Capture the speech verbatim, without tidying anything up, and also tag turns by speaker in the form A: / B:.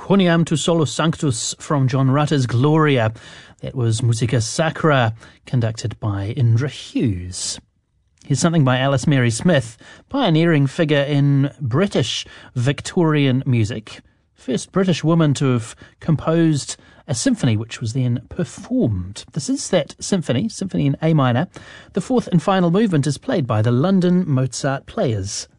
A: Quoniam tu solus sanctus from John Rutter's Gloria. That was Musica Sacra, conducted by Indra Hughes. Here's something by Alice Mary Smith, pioneering figure in British Victorian music. First British woman to have composed a symphony which was then performed. This is that symphony, Symphony in A minor. The fourth and final movement is played by the London Mozart Players.